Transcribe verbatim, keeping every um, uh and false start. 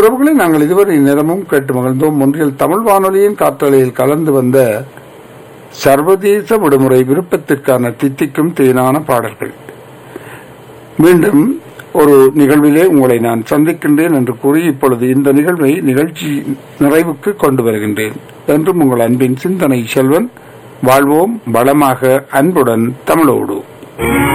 உறவுகளை நாங்கள் இதுவரை நேரமும் கேட்டு மகிழ்ந்தோம். ஒன்றில் தமிழ் வானொலியின் காற்றலையில் கலந்து வந்த சர்வதேச விடுமுறை விருப்பத்திற்கான தித்திக்கும் தேனான பாடல்கள். மீண்டும் ஒரு நிகழ்விலே உங்களை நான் சந்திக்கின்றேன் என்று கூறி இப்பொழுது இந்த நிகழ்வை நிகழ்ச்சி நிறைவுக்கு கொண்டு வருகின்றேன். என்றும் உங்கள் அன்பின் சிந்தனை செல்வன். வாழ்வோம் வளமாக, அன்புடன் தமிழோடு.